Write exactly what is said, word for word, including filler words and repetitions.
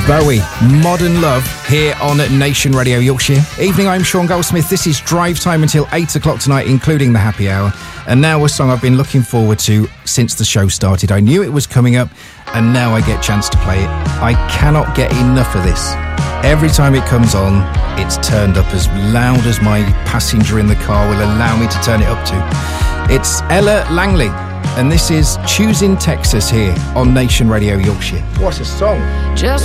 Bowie, Modern Love, here on Nation Radio Yorkshire. Evening, I'm Sean Goldsmith. This is Drive Time until eight o'clock tonight, including the happy hour. And now a song I've been looking forward to since the show started. I knew it was coming up, and now I get a chance to play it. I cannot get enough of this. Every time it comes on, it's turned up as loud as my passenger in the car will allow me to turn it up to. It's Ella Langley, and this is Choosing Texas here on Nation Radio Yorkshire. What a song. Just